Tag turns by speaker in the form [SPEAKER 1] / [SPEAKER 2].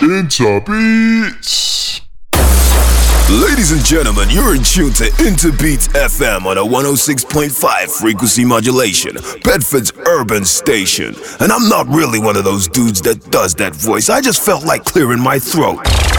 [SPEAKER 1] Interbeats.
[SPEAKER 2] Ladies and gentlemen, you're in tune to Interbeats FM on a 106.5 frequency modulation, Bedford's urban station. And I'm not really one of those dudes that does that voice. I just felt like clearing my throat.